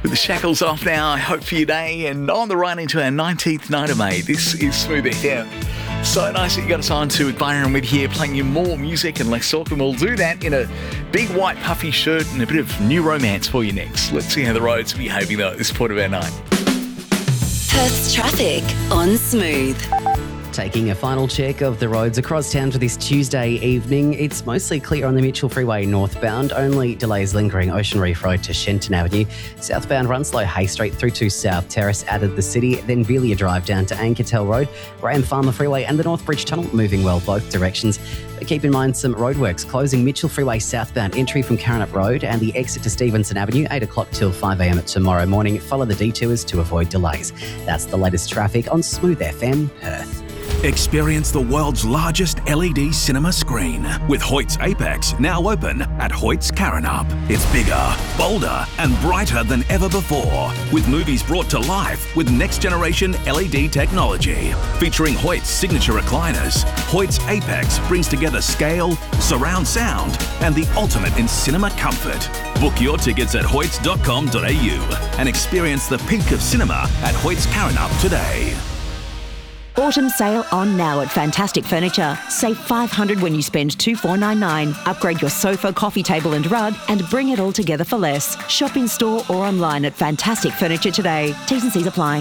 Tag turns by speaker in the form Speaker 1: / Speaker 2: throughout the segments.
Speaker 1: With the shackles off now, I hope for your day, and on the run into our 19th night of May. This is Smooth FM. So nice that you got us on to with Byron with here, playing you more music and less talk, and we'll do that in a big white puffy shirt and a bit of new romance for you next. Let's see how the roads are behaving though at this point of our night.
Speaker 2: Perth's traffic on Smooth.
Speaker 3: Taking a final check of the roads across town for this Tuesday evening. It's mostly clear on the Mitchell Freeway northbound. Only delays lingering Ocean Reef Road to Shenton Avenue. Southbound run slow Hay Street through to South Terrace, added the city. Then Belia Drive down to Ankertel Road. Graham Farmer Freeway and the North Bridge Tunnel moving well both directions. But keep in mind some roadworks closing Mitchell Freeway southbound entry from Karrinyup Road and the exit to Stevenson Avenue, 8 o'clock till 5 a.m. tomorrow morning. Follow the detours to avoid delays. That's the latest traffic on Smooth FM Perth.
Speaker 4: Experience the world's largest LED cinema screen with Hoyt's Apex now open at Hoyt's Karrinyup. It's bigger, bolder and brighter than ever before, with movies brought to life with next-generation LED technology. Featuring Hoyt's signature recliners, Hoyt's Apex brings together scale, surround sound and the ultimate in cinema comfort. Book your tickets at hoyts.com.au and experience the peak of cinema at Hoyt's Karrinyup today.
Speaker 5: Autumn sale on now at Fantastic Furniture. Save $500 when you spend $2,499. Upgrade your sofa, coffee table and rug and bring it all together for less. Shop in store or online at Fantastic Furniture today. T's and C's apply.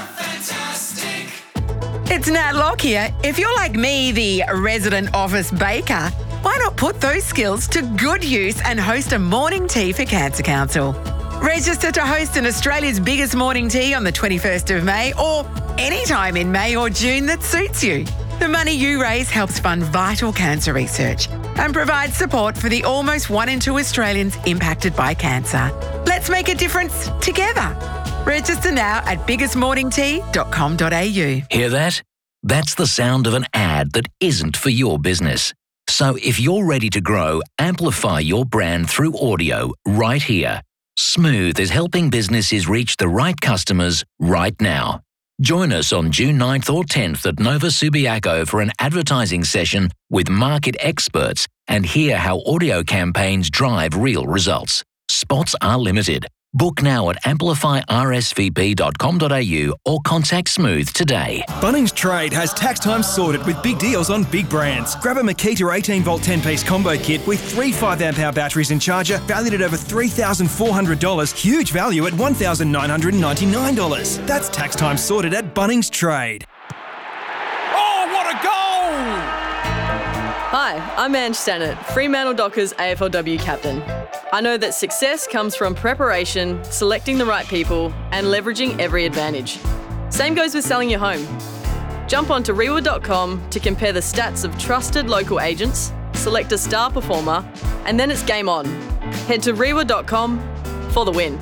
Speaker 6: It's Nat Locke here. If you're like me, the resident office baker, why not put those skills to good use and host a morning tea for Cancer Council? Register to host an Australia's biggest morning tea on the 21st of May or anytime in May or June that suits you. The money you raise helps fund vital cancer research and provides support for the almost 1 in 2 Australians impacted by cancer. Let's make a difference together. Register now at biggestmorningtea.com.au.
Speaker 7: Hear that? That's the sound of an ad that isn't for your business. So if you're ready to grow, amplify your brand through audio right here. Smooth is helping businesses reach the right customers right now. Join us on June 9th or 10th at Nova Subiaco for an advertising session with market experts and hear how audio campaigns drive real results. Spots are limited. Book now at amplifyrsvp.com.au or contact Smooth today.
Speaker 8: Bunnings Trade has tax time sorted with big deals on big brands. Grab a Makita 18-volt 10-piece combo kit with 3 5-amp-hour batteries and charger valued at over $3,400. Huge value at $1,999. That's tax time sorted at Bunnings Trade.
Speaker 9: Oh, what a goal!
Speaker 10: Hi, I'm Ange Stannard, Fremantle Dockers AFLW captain. I know that success comes from preparation, selecting the right people, and leveraging every advantage. Same goes with selling your home. Jump onto Rewa.com to compare the stats of trusted local agents, select a star performer, and then it's game on. Head to Rewa.com for the win.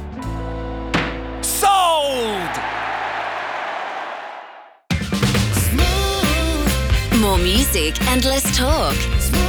Speaker 9: Sold!
Speaker 2: More music and less talk.